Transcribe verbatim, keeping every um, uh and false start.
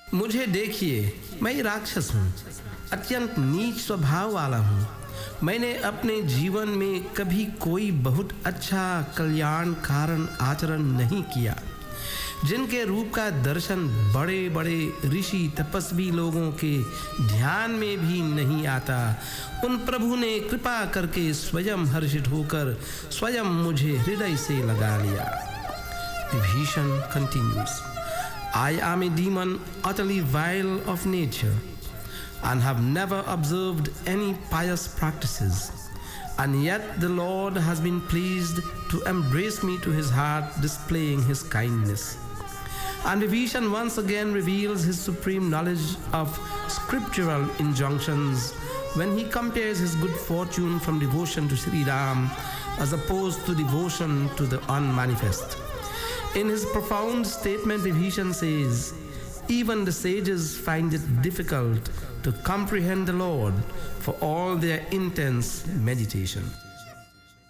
मुझे देखिए, मैं राक्षस हूँ, अत्यंत नीच स्वभाव वाला हूँ। मैंने अपने जीवन में कभी कोई बहुत अच्छा कल्याण कारण आचरण नहीं किया। जिनके रूप का दर्शन बड़े बड़े ऋषि तपस्वी लोगों के ध्यान में भी नहीं आता, उन प्रभु ने कृपा करके स्वयं हर्षित होकर स्वयं मुझे हृदय से लगा लिया। Vibhishan continues, I am a demon utterly vile of nature and have never observed any pious practices. And yet the Lord has been pleased to embrace me to his heart, displaying his kindness. And Vibhishan once again reveals his supreme knowledge of scriptural injunctions when he compares his good fortune from devotion to Sri Ram as opposed to devotion to the unmanifest. In his profound statement, Vibhishan says, even the sages find it difficult to comprehend the Lord for all their intense meditation.